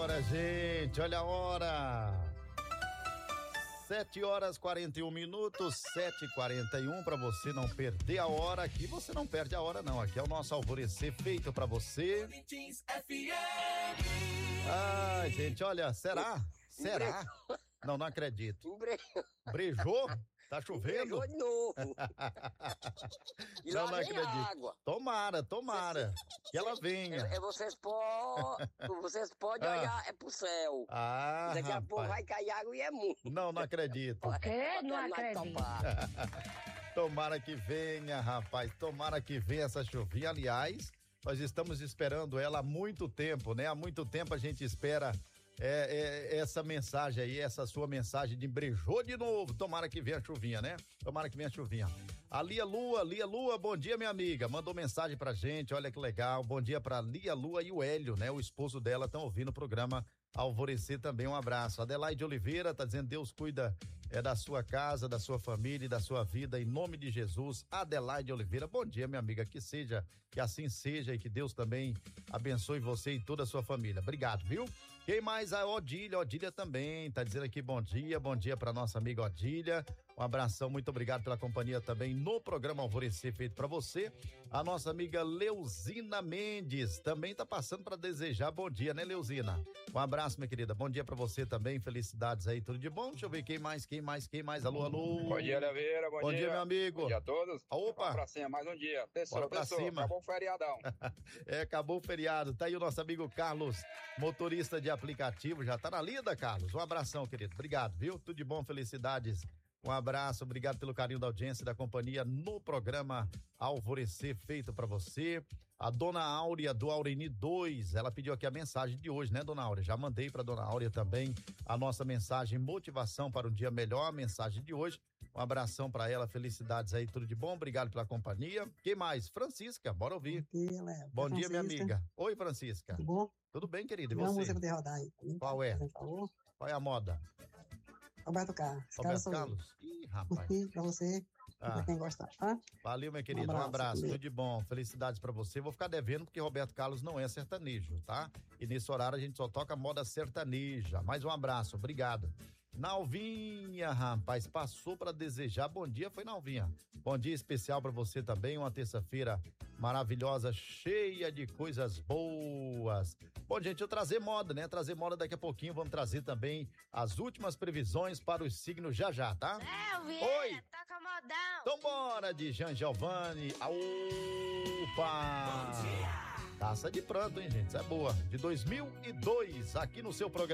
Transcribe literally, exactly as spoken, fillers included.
hora, gente, olha a hora. Sete horas quarenta e um minutos, sete e quarenta e um, para você não perder a hora. Aqui você não perde a hora, não. Aqui é o nosso alvorecer feito para você. Ai, gente, olha, será? Será? Não, não acredito. Brejou? Tá chovendo? Brejou de novo. E não, lá não vem acredito. água. Tomara, tomara. Que ela venha. É, é, vocês podem vocês podem Ah. olhar é pro céu. Ah, Daqui a pouco rapaz. vai cair água e é muito. Não, não acredito. É, não Até nós acredito. topar. Tomara que venha, rapaz. Tomara que venha essa chuvinha. Aliás, nós estamos esperando ela há muito tempo, né? Há muito tempo a gente espera é, é, essa mensagem aí, essa sua mensagem de brejou de novo. Tomara que venha a chuvinha, né? Tomara que venha a chuvinha. A Lia Lua, Lia Lua, bom dia, minha amiga. Mandou mensagem pra gente, olha que legal. Bom dia pra Lia Lua e o Hélio, né? O esposo dela estão ouvindo o programa Alvorecer também, um abraço. Adelaide Oliveira tá dizendo, Deus cuida é, da sua casa, da sua família e da sua vida, em nome de Jesus. Adelaide Oliveira, bom dia, minha amiga, que seja, que assim seja e que Deus também abençoe você e toda a sua família. Obrigado, viu? Quem mais? A Odília, Odília também tá dizendo aqui bom dia, bom dia pra nossa amiga Odília. Um abração, muito obrigado pela companhia também no programa Alvorecer feito pra você. A nossa amiga Leuzina Mendes também tá passando pra desejar bom dia, né, Leuzina? Um abraço, minha querida. Bom dia pra você também. Felicidades aí, tudo de bom. Deixa eu ver quem mais, quem mais, quem mais. Alô, alô. Bom dia, Oliveira. Bom, Bom dia, dia, meu amigo. Bom dia a todos. Opa. Vamos pra cima, mais um dia. Pessoal, Bora pra pessoal, cima. acabou o feriadão. É, acabou o feriado. Tá aí o nosso amigo Carlos, motorista de aplicativo. Já tá na lida, Carlos. Um abração, querido. Obrigado, viu? Tudo de bom, felicidades. Um abraço, obrigado pelo carinho da audiência e da companhia no programa Alvorecer feito pra você. A dona Áurea do Aureni dois, ela pediu aqui a mensagem de hoje, né, dona Áurea? Já mandei pra dona Áurea também a nossa mensagem motivação para um dia melhor, a mensagem de hoje. Um abração pra ela, felicidades aí, tudo de bom, obrigado pela companhia. Quem mais? Francisca, bora ouvir. Bom dia, Léo. Bom dia, minha Francisca. amiga. Oi, Francisca. Tudo bom? Tudo bem, querida? E Tem uma você? música pra rodar aí. Qual é? Por favor. Qual é a moda? Roberto Carlos. Esse cara Roberto sou eu. Carlos? Ih, rapaz. Curti pra você e Ah. pra quem gostar, tá? Valeu, minha querida. Um Um abraço, abraço, tudo de bom. Felicidades pra você. Vou ficar devendo porque Roberto Carlos não é sertanejo, tá? E nesse horário a gente só toca moda sertaneja. Mais um abraço, obrigado. Nalvinha, rapaz, passou pra desejar. Bom dia, foi Nalvinha. Bom dia especial pra você também. Uma terça-feira maravilhosa, cheia de coisas boas. Bom, gente, deixa eu trazer moda, né? Trazer moda daqui a pouquinho. Vamos trazer também as últimas previsões para os signos já já, tá? É, Vieira, Oi. toca modão. Então bora de Jean Giovanni. Opa! Taça de pranto, hein, gente? Isso é boa. De dois mil e dois, aqui no seu programa.